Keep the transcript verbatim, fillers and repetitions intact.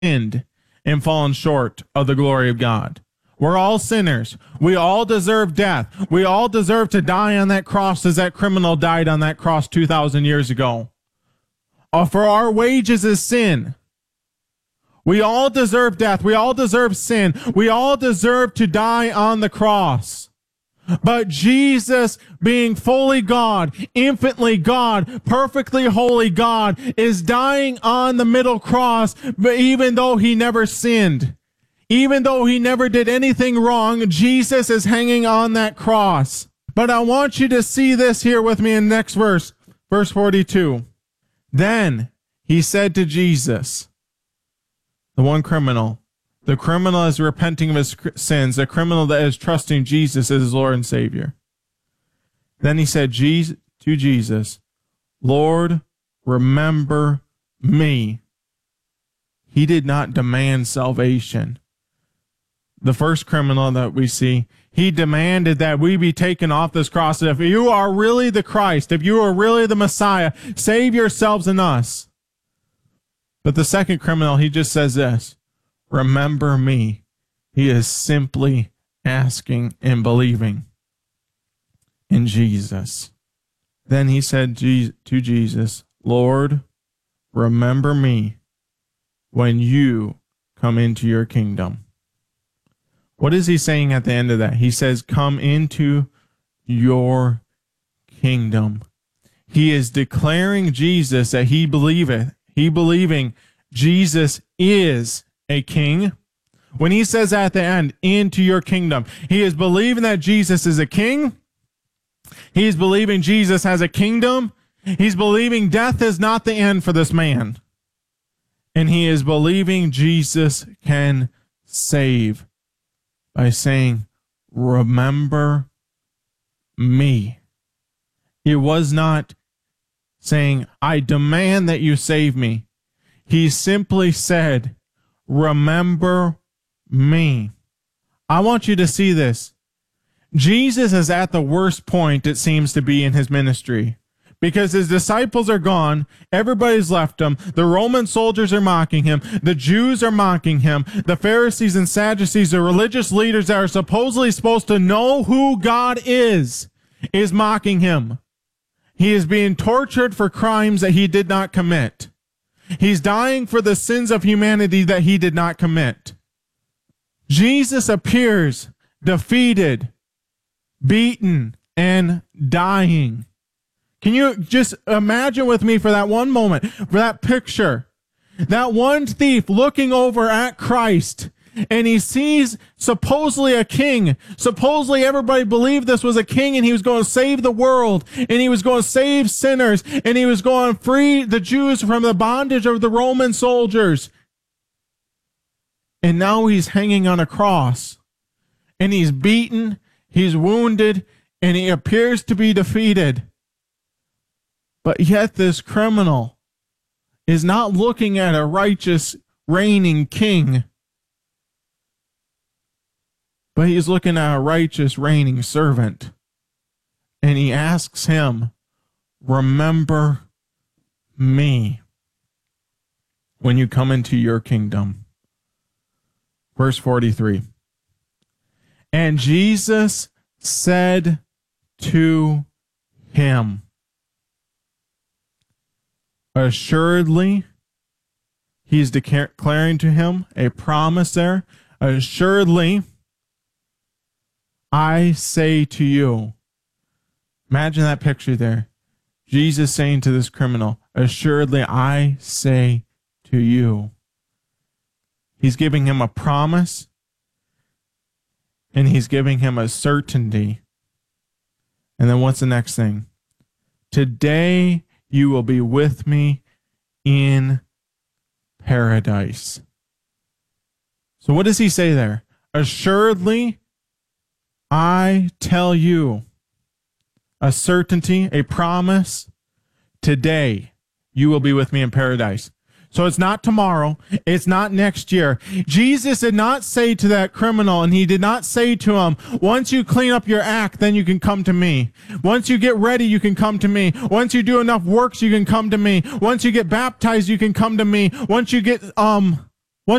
sinned and fallen short of the glory of God. We're all sinners. We all deserve death. We all deserve to die on that cross as that criminal died on that cross two thousand years ago. Uh, for our wages is sin. We all deserve death. We all deserve sin. We all deserve to die on the cross. But Jesus, being fully God, infinitely God, perfectly holy God, is dying on the middle cross, but even though he never sinned, even though he never did anything wrong, Jesus is hanging on that cross. But I want you to see this here with me in the next verse, verse forty-two. Then he said to Jesus, the one criminal, the criminal is repenting of his sins, the criminal that is trusting Jesus as his Lord and Savior. Then he said to Jesus, Lord, remember me. He did not demand salvation. The first criminal that we see, he demanded that we be taken off this cross. If you are really the Christ, if you are really the Messiah, save yourselves and us. But the second criminal, he just says this, remember me. He is simply asking and believing in Jesus. Then he said to Jesus, Lord, remember me when you come into your kingdom. What is he saying at the end of that? He says, come into your kingdom. He is declaring Jesus that he believeth. He believing Jesus is a king. When he says at the end, into your kingdom, he is believing that Jesus is a king. He is believing Jesus has a kingdom. He's believing death is not the end for this man. And he is believing Jesus can save by saying, remember me. It was not saying, I demand that you save me. He simply said, remember me. I want you to see this. Jesus is at the worst point, it seems to be, in his ministry. Because his disciples are gone, everybody's left him, the Roman soldiers are mocking him, the Jews are mocking him, the Pharisees and Sadducees, the religious leaders that are supposedly supposed to know who God is, is mocking him. He is being tortured for crimes that he did not commit. He's dying for the sins of humanity that he did not commit. Jesus appears defeated, beaten, and dying. Can you just imagine with me for that one moment, for that picture, that one thief looking over at Christ, and he sees supposedly a king. Supposedly everybody believed this was a king, and he was going to save the world, and he was going to save sinners, and he was going to free the Jews from the bondage of the Roman soldiers. And now he's hanging on a cross, and he's beaten, he's wounded, and he appears to be defeated. But yet this criminal is not looking at a righteous reigning king, but he's looking at a righteous reigning servant. And he asks him, remember me when you come into your kingdom. Verse forty-three. And Jesus said to him, assuredly, he's declaring to him a promise there. Assuredly, I say to you. Imagine that picture there. Jesus saying to this criminal, assuredly, I say to you. He's giving him a promise, and he's giving him a certainty. And then what's the next thing? Today you will be with me in paradise. So what does he say there? Assuredly, I tell you, a certainty, a promise, today you will be with me in paradise. So it's not tomorrow. It's not next year. Jesus did not say to that criminal, and he did not say to him, once you clean up your act, then you can come to me. Once you get ready, you can come to me. Once you do enough works, you can come to me. Once you get baptized, you can come to me. Once you get, um,